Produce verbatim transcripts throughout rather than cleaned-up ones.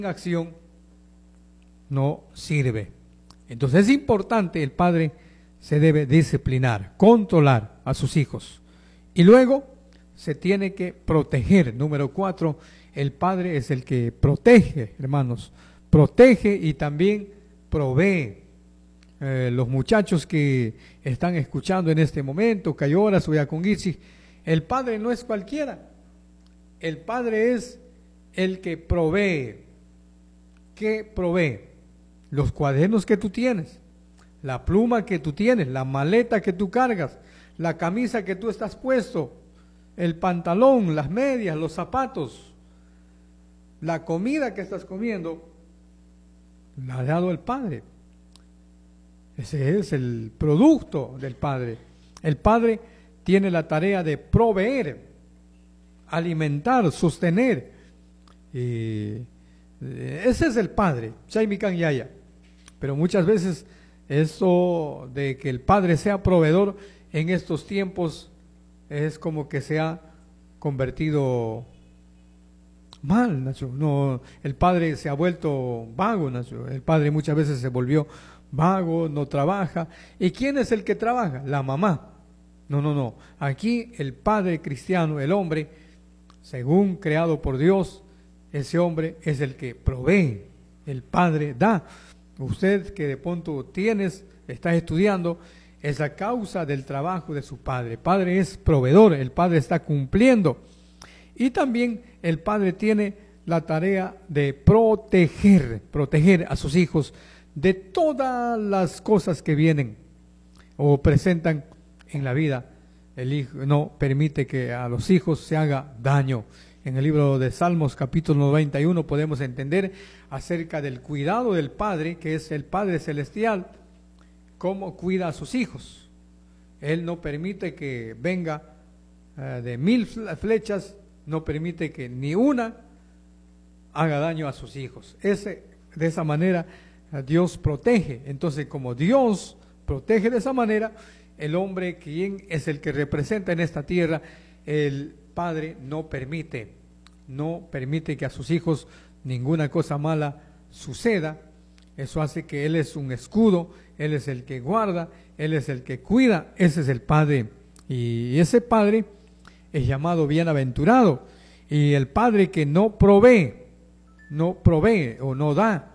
acción no sirve. Entonces es importante, el padre se debe disciplinar, controlar a sus hijos. Y luego se tiene que proteger. Número cuatro, el padre es el que protege, hermanos. Protege y también provee. Eh, los muchachos que están escuchando en este momento, Cayoras o Yacungitsi, el padre no es cualquiera. El padre es el que provee. ¿Qué provee? Los cuadernos que tú tienes, la pluma que tú tienes, la maleta que tú cargas, la camisa que tú estás puesto, el pantalón, las medias, los zapatos, la comida que estás comiendo, la ha dado el padre. Ese es el producto del padre. El padre tiene la tarea de proveer, alimentar, sostener. Y ese es el padre, Chaimikan Yaya. Pero muchas veces eso de que el padre sea proveedor en estos tiempos es como que se ha convertido mal, Nacho. No, el padre se ha vuelto vago, Nacho. El padre muchas veces se volvió vago, no trabaja. ¿Y quién es el que trabaja? La mamá. No, no, no. Aquí el padre cristiano, el hombre, según creado por Dios, ese hombre es el que provee, el padre da. Usted que de pronto tienes, estás estudiando, es la causa del trabajo de su padre. El padre es proveedor, el padre está cumpliendo. Y también el padre tiene la tarea de proteger, proteger a sus hijos de todas las cosas que vienen o presentan en la vida. El hijo no permite que a los hijos se haga daño. En el libro de Salmos, capítulo noventa y uno, podemos entender acerca del cuidado del Padre, que es el Padre Celestial, cómo cuida a sus hijos. Él no permite que venga uh, de mil flechas, no permite que ni una haga daño a sus hijos. Ese, de esa manera uh, Dios protege. Entonces, como Dios protege de esa manera, el hombre, quien es el que representa en esta tierra, el Padre no permite, no permite que a sus hijos ninguna cosa mala suceda. Eso hace que Él es un escudo, Él es el que guarda, Él es el que cuida. Ese es el Padre. Y ese Padre es llamado bienaventurado. Y el Padre que no provee, no provee o no da,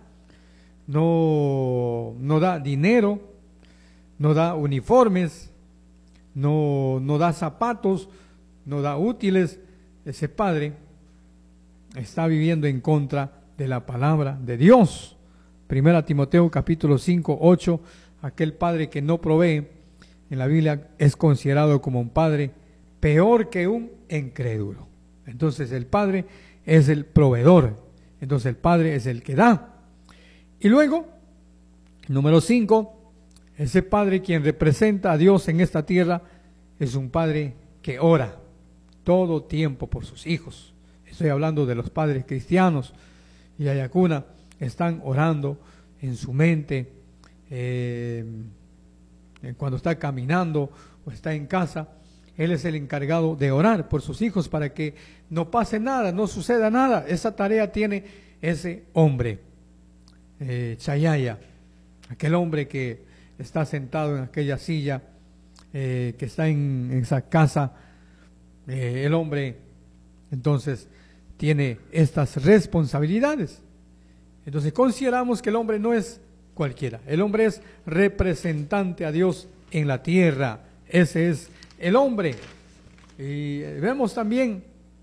no, no da dinero, no da uniformes, no, no da zapatos, no da útiles, ese padre está viviendo en contra de la palabra de Dios. Primera Timoteo capítulo cinco, ocho, aquel padre que no provee, en la Biblia es considerado como un padre peor que un incrédulo. Entonces el padre es el proveedor, entonces el padre es el que da. Y luego, número cinco, ese padre quien representa a Dios en esta tierra es un padre que ora todo tiempo por sus hijos. Estoy hablando de los padres cristianos. Y Ayacuna están orando en su mente, eh, cuando está caminando o está en casa. Él es el encargado de orar por sus hijos para que no pase nada, no suceda nada. Esa tarea tiene ese hombre, eh, Chayaya, aquel hombre que está sentado en aquella silla, eh, que está en, en esa casa. Eh, el hombre entonces tiene estas responsabilidades. Entonces consideramos que el hombre no es cualquiera, el hombre es representante a Dios en la tierra. Ese es el hombre. Y vemos también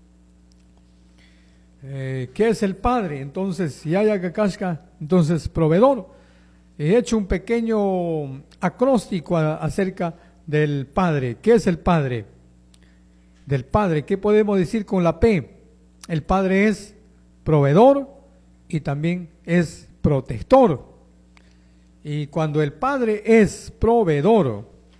eh, qué es el padre. Entonces, si hay Kakashka, entonces proveedor. He hecho un pequeño acróstico a, acerca del padre. ¿Qué es el padre? Del padre, ¿qué podemos decir con la P? El padre es proveedor y también es protector. Y cuando el padre es proveedor,